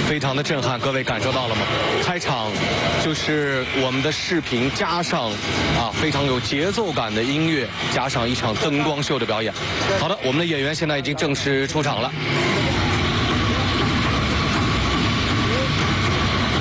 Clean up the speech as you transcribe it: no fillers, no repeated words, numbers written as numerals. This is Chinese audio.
非常的震撼，各位感受到了吗？开场就是我们的视频加上非常有节奏感的音乐，加上一场灯光秀的表演。好的，我们的演员现在已经正式出场了。